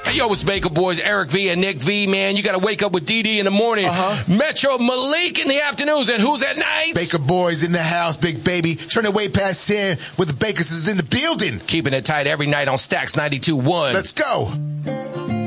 Yo, it's Baker Boys, Eric V and Nick V, man. You got to wake up with DD in the morning. Metro Malik in the afternoons. And who's at night? Baker Boys in the house, big baby. Turn it way past 10 with the Bakers is in the building. Keeping it tight every night on Stacks 92.1. Let's go.